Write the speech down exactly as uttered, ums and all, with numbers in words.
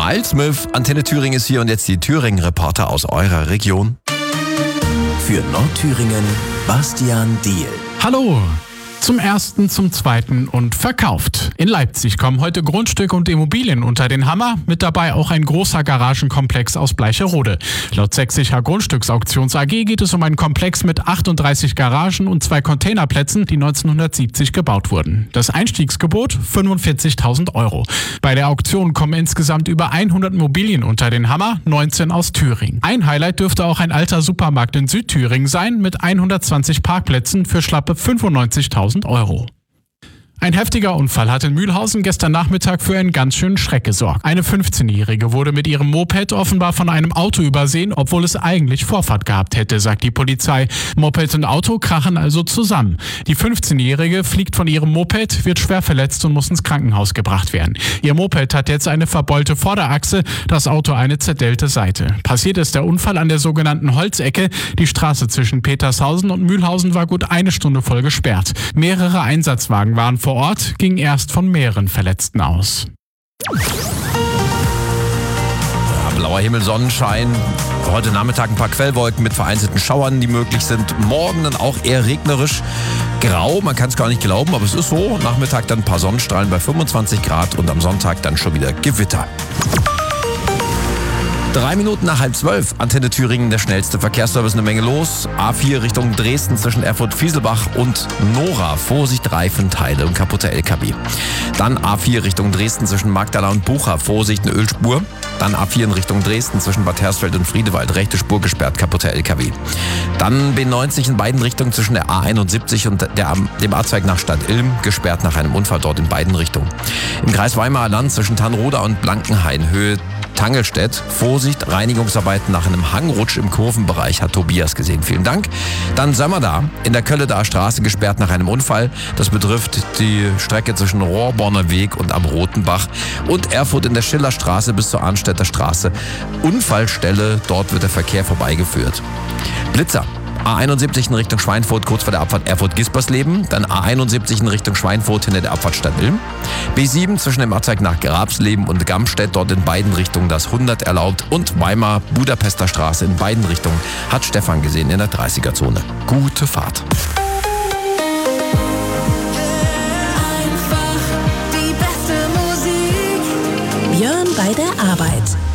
Miles Smith, Antenne Thüringen ist hier und jetzt die Thüringen-Reporter aus eurer Region. Für Nordthüringen, Bastian Diehl. Hallo! Zum ersten, zum zweiten und verkauft. In Leipzig kommen heute Grundstücke und Immobilien unter den Hammer, mit dabei auch ein großer Garagenkomplex aus Bleicherode. Laut Sächsischer Grundstücksauktions A G geht es um einen Komplex mit achtunddreißig Garagen und zwei Containerplätzen, die neunzehnhundertsiebzig gebaut wurden. Das Einstiegsgebot fünfundvierzigtausend Euro. Bei der Auktion kommen insgesamt über hundert Immobilien unter den Hammer, neunzehn aus Thüringen. Ein Highlight dürfte auch ein alter Supermarkt in Südthüringen sein, mit hundertzwanzig Parkplätzen für schlappe fünfundneunzigtausend Euro. Ein heftiger Unfall hat in Mühlhausen gestern Nachmittag für einen ganz schönen Schreck gesorgt. Eine fünfzehnjährige wurde mit ihrem Moped offenbar von einem Auto übersehen, obwohl es eigentlich Vorfahrt gehabt hätte, sagt die Polizei. Moped und Auto krachen also zusammen. Die fünfzehnjährige fliegt von ihrem Moped, wird schwer verletzt und muss ins Krankenhaus gebracht werden. Ihr Moped hat jetzt eine verbeulte Vorderachse, das Auto eine zerdellte Seite. Passiert ist der Unfall an der sogenannten Holzecke. Die Straße zwischen Petershausen und Mühlhausen war gut eine Stunde voll gesperrt. Mehrere Einsatzwagen waren vor Ort, ging erst von mehreren Verletzten aus. Ja, blauer Himmel, Sonnenschein. Heute Nachmittag ein paar Quellwolken mit vereinzelten Schauern, die möglich sind. Morgen dann auch eher regnerisch. Grau, man kann es gar nicht glauben, aber es ist so. Nachmittag dann ein paar Sonnenstrahlen bei fünfundzwanzig Grad und am Sonntag dann schon wieder Gewitter. Drei Minuten nach halb zwölf, Antenne Thüringen, der schnellste Verkehrsservice, eine Menge los. A vier Richtung Dresden zwischen Erfurt-Fieselbach und Nora. Vorsicht, Reifenteile und kaputte L K W. Dann A vier Richtung Dresden zwischen Magdala und Bucha. Vorsicht, eine Ölspur. Dann A vier in Richtung Dresden zwischen Bad Hersfeld und Friedewald. Rechte Spur gesperrt, kaputte L K W. Dann B neunzig in beiden Richtungen zwischen der A einundsiebzig und der, dem A-Zweig nach Stadt-Ilm. Gesperrt nach einem Unfall dort in beiden Richtungen. Im Kreis Weimarer Land zwischen Tannroda und Blankenhain. Höhe Tangelstedt. Vorsicht, Reinigungsarbeiten nach einem Hangrutsch im Kurvenbereich, hat Tobias gesehen. Vielen Dank. Dann Sömmerda in der Kölledaer Straße gesperrt nach einem Unfall. Das betrifft die Strecke zwischen Rohrborner Weg und am Rotenbach. Und Erfurt in der Schillerstraße bis zur Arnstädter Straße. Unfallstelle, dort wird der Verkehr vorbeigeführt. Blitzer. A einundsiebzig in Richtung Schweinfurt, kurz vor der Abfahrt Erfurt-Gispersleben. Dann A einundsiebzig in Richtung Schweinfurt, hinter der Abfahrt Stadt-Ilm. B sieben zwischen dem Abzweig nach Grabsleben und Gamstedt, dort in beiden Richtungen das hundert erlaubt. Und Weimar-Budapester Straße in beiden Richtungen hat Stefan gesehen in der dreißiger-Zone. Gute Fahrt. Einfach die beste Musik. Björn bei der Arbeit.